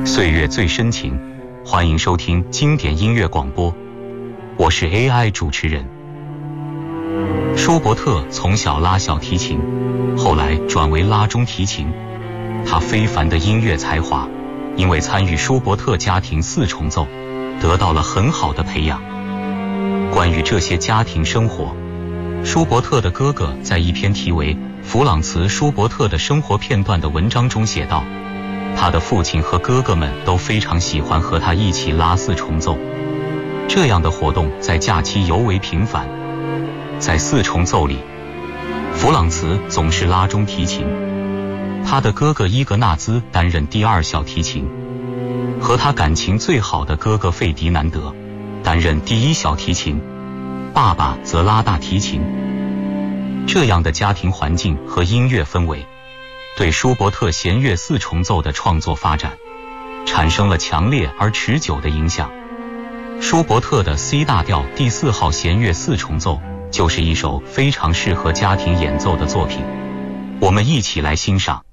岁月最深情，欢迎收听经典音乐广播，我是 AI 主持人。舒伯特从小拉小提琴，后来转为拉中提琴。他非凡的音乐才华，因为参与舒伯特家庭四重奏，得到了很好的培养。关于这些家庭生活，舒伯特的哥哥在一篇题为《弗朗茨·舒伯特的生活片段》的文章中写道，他的父亲和哥哥们都非常喜欢和他一起拉四重奏，这样的活动在假期尤为频繁。在四重奏里，弗朗茨总是拉中提琴，他的哥哥伊格纳兹担任第二小提琴，和他感情最好的哥哥费迪南德担任第一小提琴，爸爸则拉大提琴。这样的家庭环境和音乐氛围，对舒伯特弦乐四重奏的创作发展产生了强烈而持久的影响。舒伯特的 C 大调第4号弦乐四重奏就是一首非常适合家庭演奏的作品，我们一起来欣赏。